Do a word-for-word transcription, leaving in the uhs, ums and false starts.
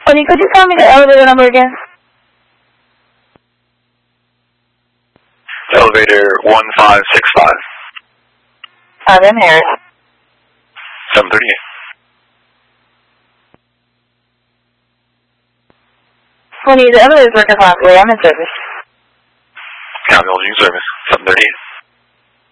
Honey, could you tell me the elevator number again? Elevator one five six five. I'm in here. seven thirty-eight. Honey, the elevator's working properly. I'm in service. Copy, holding service. seven thirty-eight.